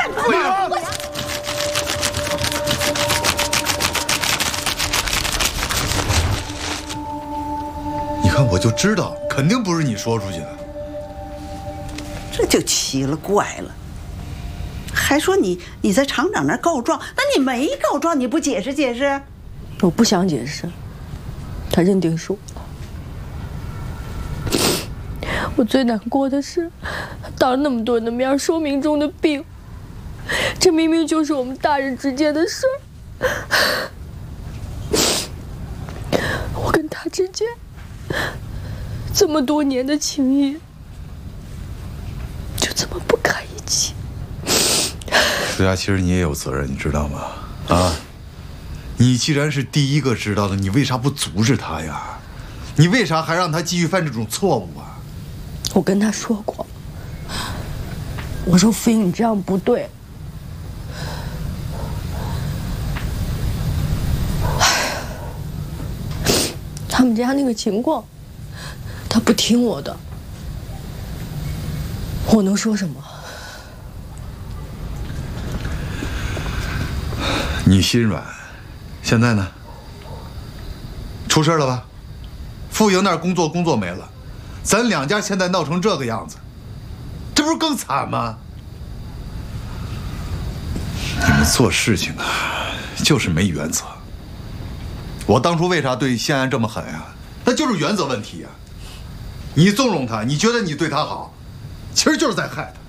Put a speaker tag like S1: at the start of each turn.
S1: 不要！
S2: 你看，我就知道，肯定不是你说出去的。
S1: 这就奇了怪了，还说你在厂长那儿告状，那你没告状，你不解释解释？
S3: 我不想解释，他认定是我。我最难过的是，当着那么多人的面说民众的病，这明明就是我们大人之间的事儿。我跟他之间这么多年的情谊，就这么不堪一击。
S2: 苏佳，其实你也有责任，你知道吗？啊，你既然是第一个知道的，你为啥不阻止他呀？你为啥还让他继续犯这种错误啊？
S3: 我跟他说过，我说傅英，你这样不对。他们家那个情况，他不听我的，我能说什么？
S2: 你心软，现在呢？出事了吧？傅莹那儿工作没了，咱两家现在闹成这个样子，这不是更惨吗？你们做事情啊，就是没原则。我当初为啥对谢安这么狠呀？那就是原则问题呀。你纵容他，你觉得你对他好，其实就是在害他。